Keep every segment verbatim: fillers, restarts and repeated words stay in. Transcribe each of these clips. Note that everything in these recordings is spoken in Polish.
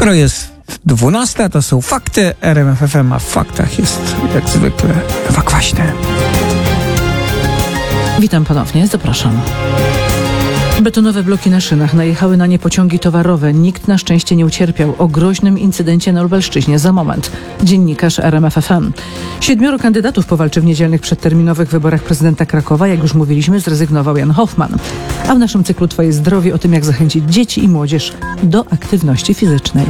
Skoro jest dwunasta, to są fakty R M F F M, a w faktach jest jak zwykle Ewa Kwaśny. Witam ponownie, zapraszam. Betonowe bloki na szynach najechały na nie pociągi towarowe. Nikt na szczęście nie ucierpiał. O groźnym incydencie na Lubelszczyźnie za moment. Dziennikarz R M F F M. Siedmioro kandydatów powalczy w niedzielnych przedterminowych wyborach prezydenta Krakowa. Jak już mówiliśmy, zrezygnował Jan Hoffman. A w naszym cyklu Twoje zdrowie o tym, jak zachęcić dzieci i młodzież do aktywności fizycznej.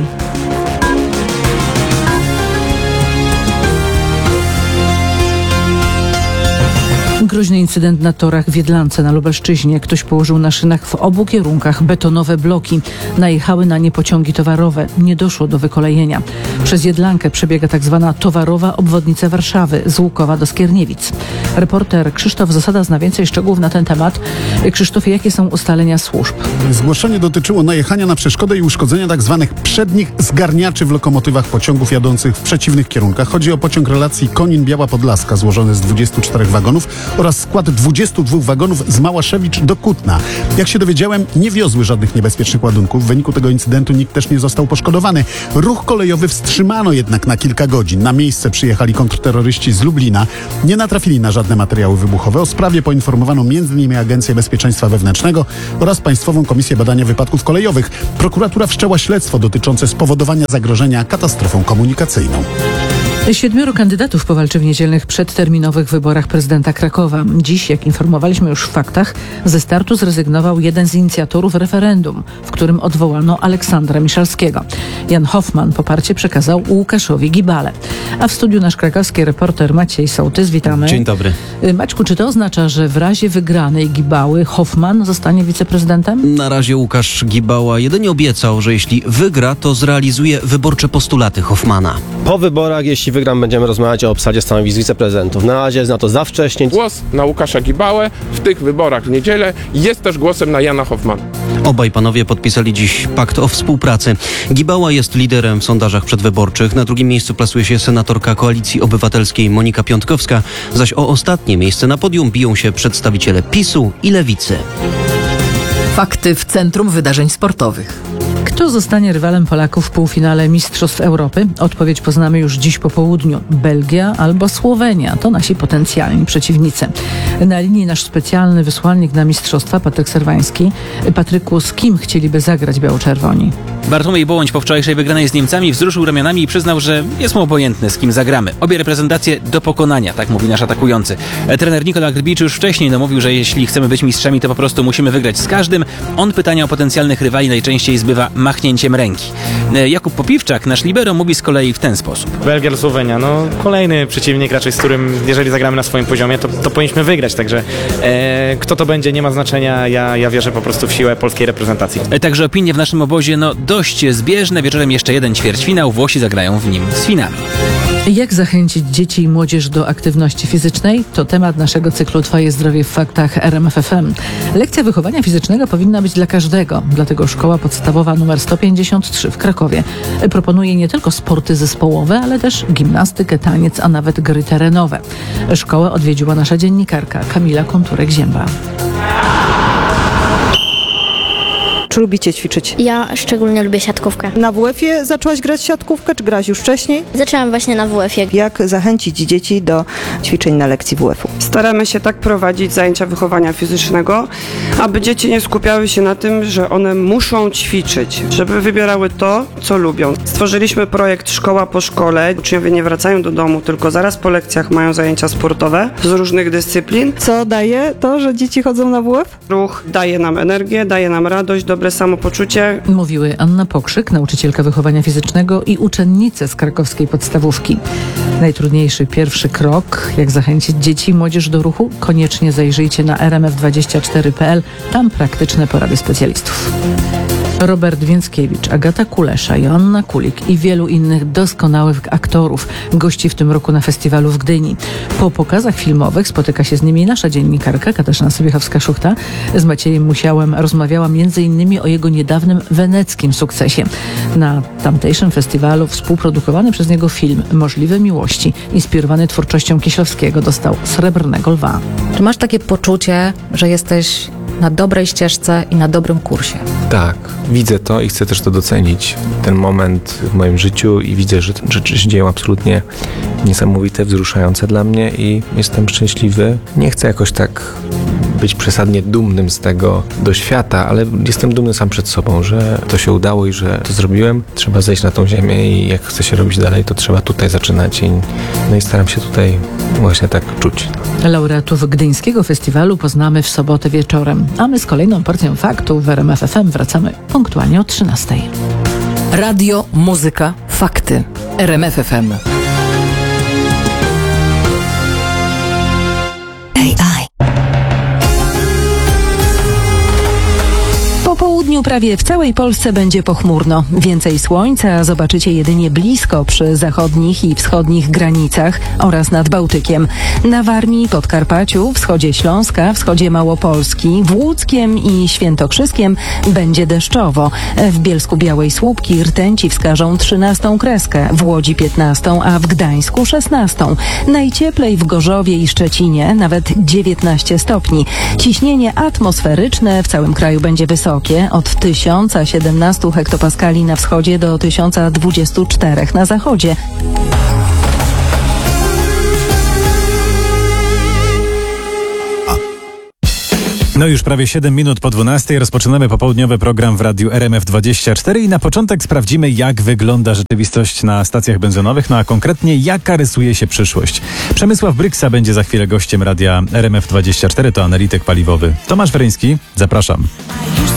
Groźny incydent na torach w Jedlance na Lubelszczyźnie. Ktoś położył na szynach w obu kierunkach betonowe bloki. Najechały na nie pociągi towarowe. Nie doszło do wykolejenia. Przez Jedlankę przebiega tak zwana towarowa obwodnica Warszawy z Łukowa do Skierniewic. Reporter Krzysztof Zasada zna więcej szczegółów na ten temat. Krzysztofie, jakie są ustalenia służb? Zgłoszenie dotyczyło najechania na przeszkodę i uszkodzenia tak zwanych przednich zgarniaczy w lokomotywach pociągów jadących w przeciwnych kierunkach. Chodzi o pociąg relacji Konin-Biała Podlaska złożony z dwudziestu czterech wagonów oraz skład dwudziestu dwóch wagonów z Małaszewicz do Kutna. Jak się dowiedziałem, nie wiozły żadnych niebezpiecznych ładunków. W wyniku tego incydentu nikt też nie został poszkodowany. Ruch kolejowy wstrzymano jednak na kilka godzin. Na miejsce przyjechali kontrterroryści z Lublina. Nie natrafili na żadne materiały wybuchowe. O sprawie poinformowano między innymi Agencję Bezpieczeństwa Wewnętrznego oraz Państwową Komisję Badania Wypadków Kolejowych. Prokuratura wszczęła śledztwo dotyczące spowodowania zagrożenia katastrofą komunikacyjną. Siedmioro kandydatów powalczy w niedzielnych przedterminowych wyborach prezydenta Krakowa. Dziś, jak informowaliśmy już w faktach, ze startu zrezygnował jeden z inicjatorów referendum, w którym odwołano Aleksandra Miszalskiego. Jan Hoffman poparcie przekazał Łukaszowi Gibale. A w studiu nasz krakowski reporter Maciej Sołtys. Witamy. Dzień dobry. Maćku, czy to oznacza, że w razie wygranej Gibały Hoffman zostanie wiceprezydentem? Na razie Łukasz Gibała jedynie obiecał, że jeśli wygra, to zrealizuje wyborcze postulaty Hoffmana. Po wyborach, jeśli wygram, będziemy rozmawiać o obsadzie stanowisk wiceprezydentów. Na razie jest na to za wcześnie. Głos na Łukasza Gibałę w tych wyborach w niedzielę jest też głosem na Jana Hoffmana. Obaj panowie podpisali dziś pakt o współpracy. Gibała jest liderem w sondażach przedwyborczych. Na drugim miejscu plasuje się senatorka Koalicji Obywatelskiej Monika Piątkowska, zaś o ostatnie miejsce na podium biją się przedstawiciele PiSu i Lewicy. Fakty w centrum wydarzeń sportowych. Kto zostanie rywalem Polaków w półfinale Mistrzostw Europy? Odpowiedź poznamy już dziś po południu. Belgia albo Słowenia to nasi potencjalni przeciwnicy. Na linii nasz specjalny wysłannik na Mistrzostwa, Patryk Serwański. Patryku, z kim chcieliby zagrać biało-czerwoni? Bartłomiej Bołoń po wczorajszej wygranej z Niemcami wzruszył ramionami i przyznał, że jest mu obojętny, z kim zagramy. Obie reprezentacje do pokonania, tak mówi nasz atakujący. Trener Nikola Grbicz już wcześniej no, mówił, że jeśli chcemy być mistrzami, to po prostu musimy wygrać z każdym. On pytania o potencjalnych rywali najczęściej zbywa machnięciem ręki. Jakub Popiwczak, nasz libero, mówi z kolei w ten sposób. Belgia lub Słowenia, no kolejny przeciwnik raczej, z którym jeżeli zagramy na swoim poziomie, to, to powinniśmy wygrać, także e, kto to będzie, nie ma znaczenia, ja, ja wierzę po prostu w siłę polskiej reprezentacji. Także opinie w naszym obozie, no dość zbieżne. Wieczorem jeszcze jeden ćwierćfinał, Włosi zagrają w nim z Finami. Jak zachęcić dzieci i młodzież do aktywności fizycznej? To temat naszego cyklu Twoje zdrowie w faktach R M F F M. Lekcja wychowania fizycznego powinna być dla każdego, dlatego Szkoła Podstawowa nr sto pięćdziesiąt trzy w Krakowie proponuje nie tylko sporty zespołowe, ale też gimnastykę, taniec, a nawet gry terenowe. Szkołę odwiedziła nasza dziennikarka Kamila Konturek-Zięba. Czy lubicie ćwiczyć? Ja szczególnie lubię siatkówkę. Na W F-ie zaczęłaś grać siatkówkę, czy grałaś już wcześniej? Zaczęłam właśnie na W F-ie. Jak zachęcić dzieci do ćwiczeń na lekcji W F-u? Staramy się tak prowadzić zajęcia wychowania fizycznego, aby dzieci nie skupiały się na tym, że one muszą ćwiczyć, żeby wybierały to, co lubią. Stworzyliśmy projekt Szkoła po szkole. Uczniowie nie wracają do domu, tylko zaraz po lekcjach mają zajęcia sportowe z różnych dyscyplin. Co daje to, że dzieci chodzą na W F? Ruch daje nam energię, daje nam radość, dobre samopoczucie. Mówiły Anna Pokrzyk, nauczycielka wychowania fizycznego i uczennice z krakowskiej podstawówki. Najtrudniejszy pierwszy krok, jak zachęcić dzieci i młodzież do ruchu? Koniecznie zajrzyjcie na r m f dwadzieścia cztery kropka p l. Tam praktyczne porady specjalistów. Robert Więckiewicz, Agata Kulesza, Joanna Kulik i wielu innych doskonałych aktorów gości w tym roku na festiwalu w Gdyni. Po pokazach filmowych spotyka się z nimi nasza dziennikarka Katarzyna Sobiechowska-Szuchta. Z Maciejem Musiałem rozmawiała między innymi o jego niedawnym weneckim sukcesie. Na tamtejszym festiwalu współprodukowany przez niego film Możliwe miłości, inspirowany twórczością Kieślowskiego, dostał Srebrnego Lwa. Czy masz takie poczucie, że jesteś na dobrej ścieżce i na dobrym kursie. Tak, widzę to i chcę też to docenić, ten moment w moim życiu i widzę, że rzeczy się dzieją absolutnie niesamowite, wzruszające dla mnie i jestem szczęśliwy. Nie chcę jakoś tak być przesadnie dumnym z tego do świata, ale jestem dumny sam przed sobą, że to się udało i że to zrobiłem. Trzeba zejść na tą ziemię i jak chce się robić dalej, to trzeba tutaj zaczynać i, no i staram się tutaj właśnie tak czuć. Laureatów Gdyńskiego Festiwalu poznamy w sobotę wieczorem, a my z kolejną porcją faktów w R M F F M wracamy punktualnie o trzynastej. Radio, muzyka, fakty. R M F F M. Po południu prawie w całej Polsce będzie pochmurno. Więcej słońca zobaczycie jedynie blisko przy zachodnich i wschodnich granicach oraz nad Bałtykiem. Na Warmii, Podkarpaciu, wschodzie Śląska, wschodzie Małopolski, w Łódzkiem i Świętokrzyskiem będzie deszczowo. W Bielsku-Białej Słupki Rtęci wskażą trzynastą kreskę, w Łodzi piętnastą, a w Gdańsku szesnastą. Najcieplej w Gorzowie i Szczecinie nawet dziewiętnaście stopni. Ciśnienie atmosferyczne w całym kraju będzie wysokie. Od tysiąc siedemnaście hektopaskali na wschodzie do tysiąc dwadzieścia cztery na zachodzie. No już prawie siedem minut po dwunastej rozpoczynamy popołudniowy program w Radiu R M F dwadzieścia cztery i na początek sprawdzimy, jak wygląda rzeczywistość na stacjach benzynowych, no a konkretnie jaka rysuje się przyszłość. Przemysław Bryksa będzie za chwilę gościem Radia R M F dwadzieścia cztery, to analityk paliwowy. Tomasz Weryński, zapraszam.